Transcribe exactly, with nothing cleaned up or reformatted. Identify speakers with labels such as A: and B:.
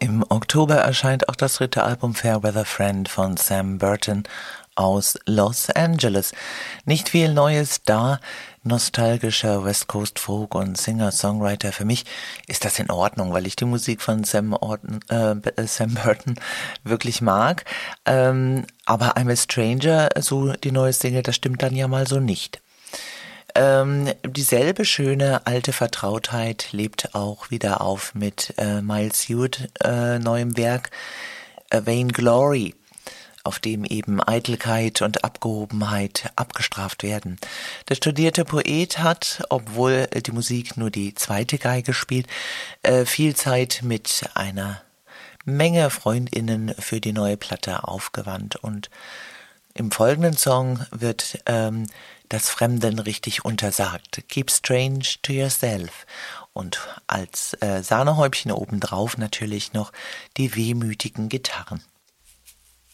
A: Im Oktober erscheint auch das dritte Album Fairweather Friend von Sam Burton aus Los Angeles. Nicht viel Neues da, nostalgischer West Coast Folk und Singer-Songwriter. Für mich ist das in Ordnung, weil ich die Musik von Sam, Orton, äh, Sam Burton wirklich mag. Ähm, aber I'm a Stranger, so die neue Single, das stimmt dann ja mal so nicht. Ähm, dieselbe schöne alte Vertrautheit lebt auch wieder auf mit äh, Miles Hewitt äh, neuem Werk äh, Vain Glory, auf dem eben Eitelkeit und Abgehobenheit abgestraft werden. Der studierte Poet hat, obwohl die Musik nur die zweite Geige spielt, äh, viel Zeit mit einer Menge FreundInnen für die neue Platte aufgewandt. Und im folgenden Song wird ähm, das Fremden richtig untersagt. Keep strange to yourself. Und als äh, Sahnehäubchen obendrauf natürlich noch die wehmütigen Gitarren.